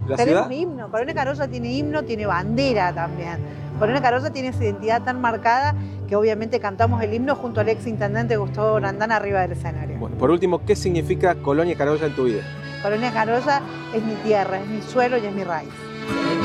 ¿La Tenemos ciudad? himno. Colonia Carolla tiene himno, tiene bandera también. Colonia Carolla tiene esa identidad tan marcada que obviamente cantamos el himno junto al ex intendente Gustavo Brandán arriba del escenario. Bueno, por último, ¿qué significa Colonia Carolla en tu vida? Colonia Carolla es mi tierra, es mi suelo y es mi raíz.